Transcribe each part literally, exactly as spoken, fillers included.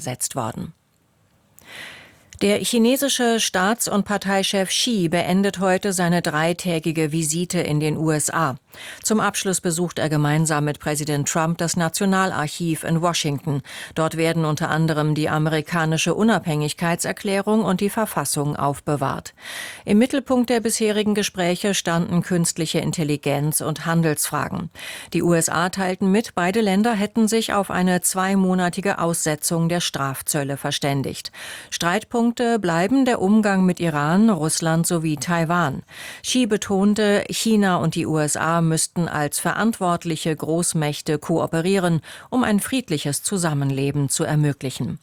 gesetzt worden. Der chinesische Staats- und Parteichef Xi beendet heute seine dreitägige Visite in den U S A. Zum Abschluss besucht er gemeinsam mit Präsident Trump das Nationalarchiv in Washington. Dort werden unter anderem die amerikanische Unabhängigkeitserklärung und die Verfassung aufbewahrt. Im Mittelpunkt der bisherigen Gespräche standen künstliche Intelligenz und Handelsfragen. Die U S A teilten mit, beide Länder hätten sich auf eine zweimonatige Aussetzung der Strafzölle verständigt. Streitpunkt bleiben der Umgang mit Iran, Russland sowie Taiwan. Xi betonte, China und die U S A müssten als verantwortliche Großmächte kooperieren, um ein friedliches Zusammenleben zu ermöglichen.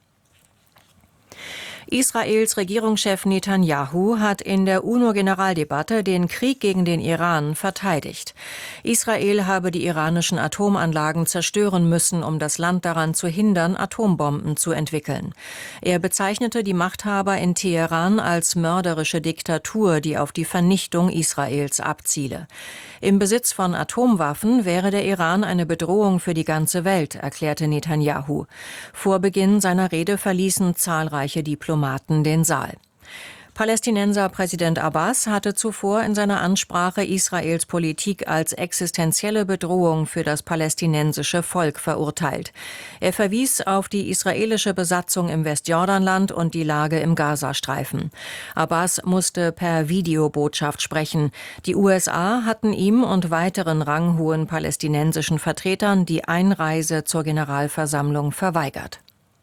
Israels Regierungschef Netanyahu hat in der UNO-Generaldebatte den Krieg gegen den Iran verteidigt. Israel habe die iranischen Atomanlagen zerstören müssen, um das Land daran zu hindern, Atombomben zu entwickeln. Er bezeichnete die Machthaber in Teheran als mörderische Diktatur, die auf die Vernichtung Israels abziele. Im Besitz von Atomwaffen wäre der Iran eine Bedrohung für die ganze Welt, erklärte Netanyahu. Vor Beginn seiner Rede verließen zahlreiche Diplomaten den Saal. Palästinenser Präsident Abbas hatte zuvor in seiner Ansprache Israels Politik als existenzielle Bedrohung für das palästinensische Volk verurteilt. Er verwies auf die israelische Besatzung im Westjordanland und die Lage im Gazastreifen. Abbas musste per Videobotschaft sprechen. Die U S A hatten ihm und weiteren ranghohen palästinensischen Vertretern die Einreise zur Generalversammlung verweigert.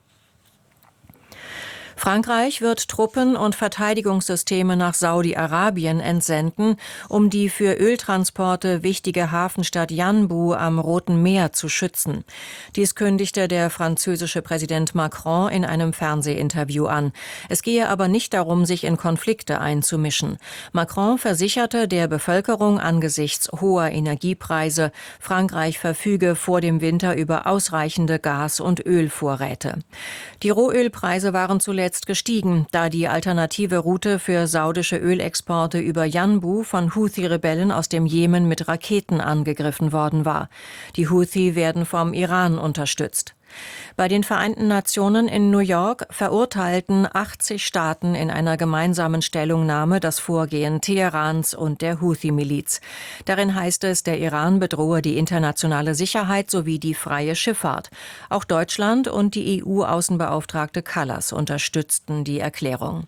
Frankreich wird Truppen und Verteidigungssysteme nach Saudi-Arabien entsenden, um die für Öltransporte wichtige Hafenstadt Yanbu am Roten Meer zu schützen. Dies kündigte der französische Präsident Macron in einem Fernsehinterview an. Es gehe aber nicht darum, sich in Konflikte einzumischen. Macron versicherte der Bevölkerung angesichts hoher Energiepreise, Frankreich verfüge vor dem Winter über ausreichende Gas- und Ölvorräte. Die Rohölpreise waren zuletzt gestiegen, da die alternative Route für saudische Ölexporte über Yanbu von Houthi-Rebellen aus dem Jemen mit Raketen angegriffen worden war. Die Houthi werden vom Iran unterstützt. Bei den Vereinten Nationen in New York verurteilten achtzig Staaten in einer gemeinsamen Stellungnahme das Vorgehen Teherans und der Houthi-Miliz. Darin heißt es, der Iran bedrohe die internationale Sicherheit sowie die freie Schifffahrt. Auch Deutschland und die E U-Außenbeauftragte Kallas unterstützten die Erklärung.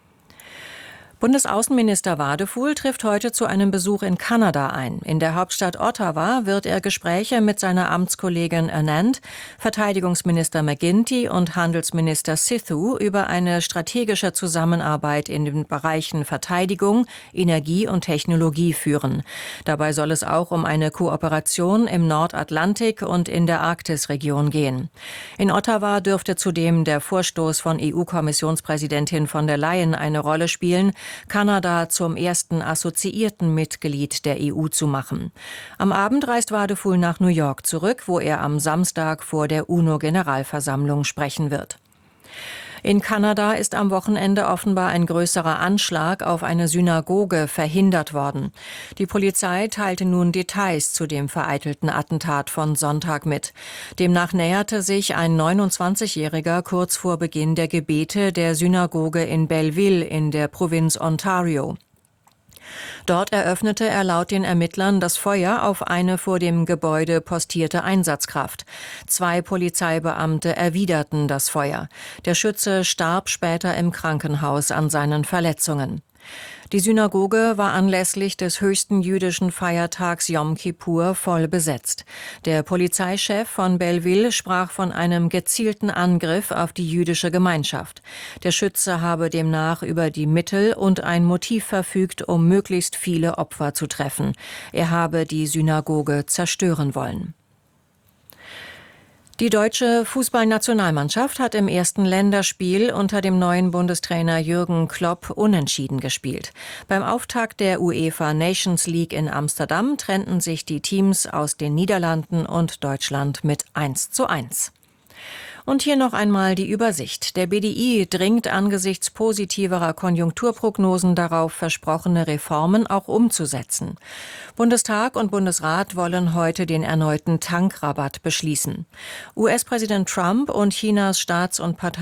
Bundesaußenminister Wadefuhl trifft heute zu einem Besuch in Kanada ein. In der Hauptstadt Ottawa wird er Gespräche mit seiner Amtskollegin Anand, Verteidigungsminister McGuinty und Handelsminister Sithou über eine strategische Zusammenarbeit in den Bereichen Verteidigung, Energie und Technologie führen. Dabei soll es auch um eine Kooperation im Nordatlantik und in der Arktisregion gehen. In Ottawa dürfte zudem der Vorstoß von E U-Kommissionspräsidentin von der Leyen eine Rolle spielen, Kanada zum ersten assoziierten Mitglied der E U zu machen. Am Abend reist Wadefuhl nach New York zurück, wo er am Samstag vor der UNO-Generalversammlung sprechen wird. In Kanada ist am Wochenende offenbar ein größerer Anschlag auf eine Synagoge verhindert worden. Die Polizei teilte nun Details zu dem vereitelten Attentat von Sonntag mit. Demnach näherte sich ein neunundzwanzigjähriger kurz vor Beginn der Gebete der Synagoge in Belleville in der Provinz Ontario. Dort eröffnete er laut den Ermittlern das Feuer auf eine vor dem Gebäude postierte Einsatzkraft. Zwei Polizeibeamte erwiderten das Feuer. Der Schütze starb später im Krankenhaus an seinen Verletzungen. Die Synagoge war anlässlich des höchsten jüdischen Feiertags Jom Kippur voll besetzt. Der Polizeichef von Belleville sprach von einem gezielten Angriff auf die jüdische Gemeinschaft. Der Schütze habe demnach über die Mittel und ein Motiv verfügt, um möglichst viele Opfer zu treffen. Er habe die Synagoge zerstören wollen. Die deutsche Fußballnationalmannschaft hat im ersten Länderspiel unter dem neuen Bundestrainer Jürgen Klopp unentschieden gespielt. Beim Auftakt der UEFA Nations League in Amsterdam trennten sich die Teams aus den Niederlanden und Deutschland mit eins zu eins. Und hier noch einmal die Übersicht. Der B D I dringt angesichts positiverer Konjunkturprognosen darauf, versprochene Reformen auch umzusetzen. Bundestag und Bundesrat wollen heute den erneuten Tankrabatt beschließen. U S-Präsident Trump und Chinas Staats- und Partei